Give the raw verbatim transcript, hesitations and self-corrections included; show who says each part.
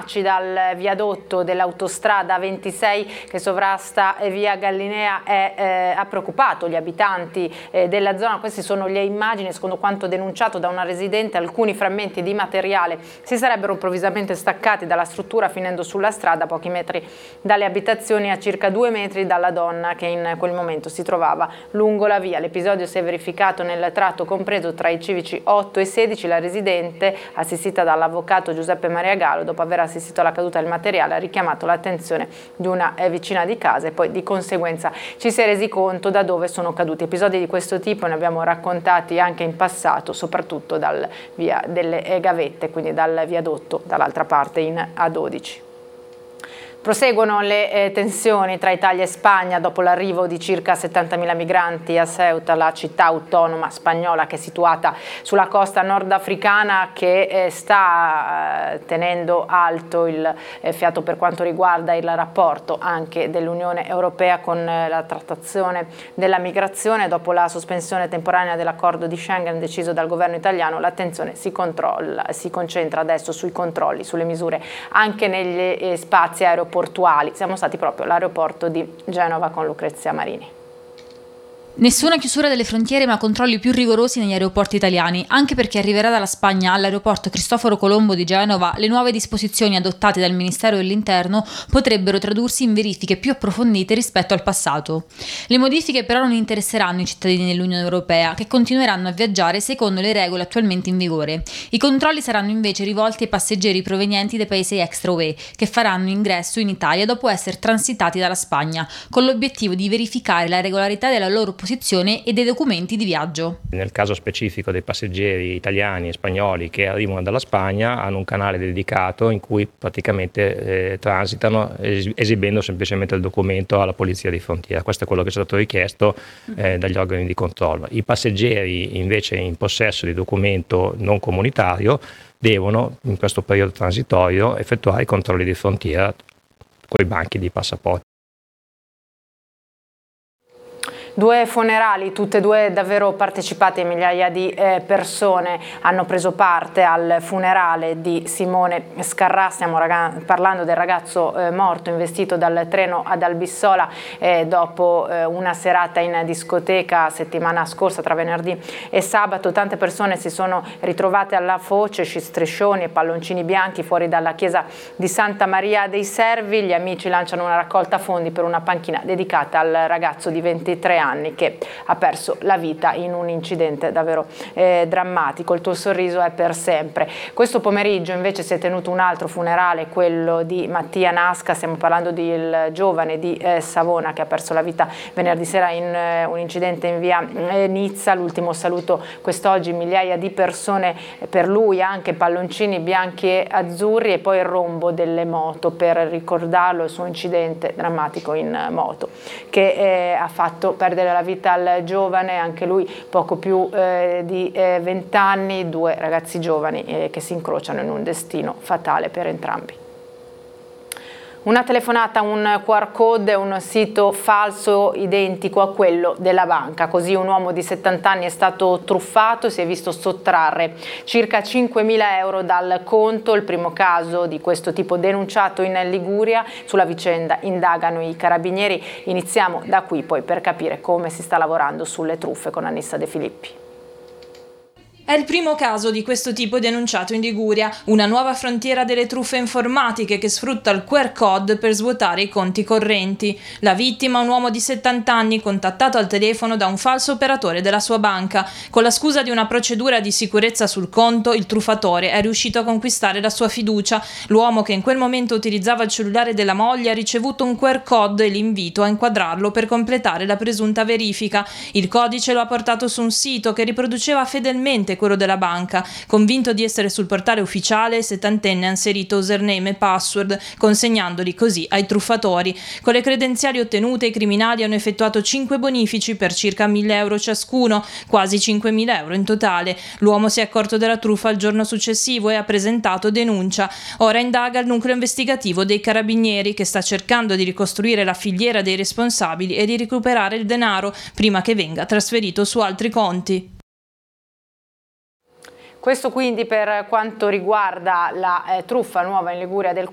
Speaker 1: fermarci dal viadotto dell'autostrada ventisei che sovrasta via Gallinea è, eh, ha preoccupato gli abitanti eh, della zona. Queste sono le immagini. Secondo quanto denunciato da una residente, alcuni frammenti di materiale si sarebbero improvvisamente staccati dalla struttura finendo sulla strada a pochi metri dalle abitazioni, a circa due metri dalla donna che in quel momento si trovava lungo la via. L'episodio si è verificato nel tratto compreso tra i civici otto e sedici. La residente, assistita dall'avvocato Giuseppe Maria Gallo, dopo aver assistito alla caduta del materiale, ha richiamato l'attenzione di una vicina di casa e poi di conseguenza ci si è resi conto da dove sono caduti. Episodi di questo tipo ne abbiamo raccontati anche in passato, soprattutto dal via delle Gavette, quindi dal viadotto dall'altra parte in A dodici. Proseguono le eh, tensioni tra Italia e Spagna dopo l'arrivo di circa settantamila migranti a Ceuta, la città autonoma spagnola che è situata sulla costa nordafricana, che eh, sta eh, tenendo alto il eh, fiato per quanto riguarda il rapporto anche dell'Unione Europea con eh, la trattazione della migrazione. Dopo la sospensione temporanea dell'accordo di Schengen deciso dal governo italiano, l'attenzione si, controlla, si concentra adesso sui controlli, sulle misure anche negli eh, spazi aeroportuali. Siamo stati proprio all'aeroporto di Genova con Lucrezia Marini.
Speaker 2: Nessuna chiusura delle frontiere, ma controlli più rigorosi negli aeroporti italiani, anche perché arriverà dalla Spagna all'aeroporto Cristoforo Colombo di Genova. Le nuove disposizioni adottate dal Ministero dell'Interno potrebbero tradursi in verifiche più approfondite rispetto al passato. Le modifiche però non interesseranno i cittadini dell'Unione Europea, che continueranno a viaggiare secondo le regole attualmente in vigore. I controlli saranno invece rivolti ai passeggeri provenienti dai paesi extra U E, che faranno ingresso in Italia dopo essere transitati dalla Spagna, con l'obiettivo di verificare la regolarità della loro posizione e dei documenti di viaggio.
Speaker 3: Nel caso specifico dei passeggeri italiani e spagnoli che arrivano dalla Spagna, hanno un canale dedicato in cui praticamente eh, transitano es- esibendo semplicemente il documento alla polizia di frontiera. Questo è quello che è stato richiesto eh, dagli organi di controllo. I passeggeri invece in possesso di documento non comunitario devono in questo periodo transitorio effettuare i controlli di frontiera con i banchi di passaporti.
Speaker 1: Due funerali, tutte e due davvero partecipate, migliaia di eh, persone hanno preso parte al funerale di Simone Scarrà. Stiamo raga- parlando del ragazzo eh, morto investito dal treno ad Albissola eh, dopo eh, una serata in discoteca settimana scorsa tra venerdì e sabato. Tante persone si sono ritrovate alla foce, striscioni e palloncini bianchi fuori dalla chiesa di Santa Maria dei Servi. Gli amici lanciano una raccolta fondi per una panchina dedicata al ragazzo di ventitré anni che ha perso la vita in un incidente davvero eh, drammatico. Il tuo sorriso è per sempre. Questo pomeriggio invece si è tenuto un altro funerale, quello di Mattia Nasca. Stiamo parlando del giovane di eh, Savona che ha perso la vita venerdì sera in eh, un incidente in via eh, Nizza. L'ultimo saluto quest'oggi, migliaia di persone per lui, anche palloncini bianchi e azzurri e poi il rombo delle moto per ricordarlo, il suo incidente drammatico in moto che eh, ha fatto perdere la vita al giovane, anche lui poco più eh, di venti eh, anni, due ragazzi giovani eh, che si incrociano in un destino fatale per entrambi. Una telefonata, un Q R code, un sito falso identico a quello della banca. Così un uomo di settanta anni è stato truffato e si è visto sottrarre circa cinquemila euro dal conto. Il primo caso di questo tipo denunciato in Liguria. Sulla vicenda indagano i carabinieri. Iniziamo da qui poi per capire come si sta lavorando sulle truffe con Anissa De Filippi.
Speaker 4: È il primo caso di questo tipo denunciato in Liguria, una nuova frontiera delle truffe informatiche che sfrutta il Q R code per svuotare i conti correnti. La vittima, un uomo di settanta anni, contattato al telefono da un falso operatore della sua banca. Con la scusa di una procedura di sicurezza sul conto, il truffatore è riuscito a conquistare la sua fiducia. L'uomo, che in quel momento utilizzava il cellulare della moglie, ha ricevuto un Q R code e l'invito a inquadrarlo per completare la presunta verifica. Il codice lo ha portato su un sito che riproduceva fedelmente quello della banca. Convinto di essere sul portale ufficiale, il settantenne ha inserito username e password, consegnandoli così ai truffatori. Con le credenziali ottenute, i criminali hanno effettuato cinque bonifici per circa mille euro ciascuno, quasi cinquemila euro in totale. L'uomo si è accorto della truffa il giorno successivo e ha presentato denuncia. Ora indaga il nucleo investigativo dei carabinieri, che sta cercando di ricostruire la filiera dei responsabili e di recuperare il denaro prima che venga trasferito su altri conti.
Speaker 1: Questo quindi per quanto riguarda la eh, truffa nuova in Liguria del Q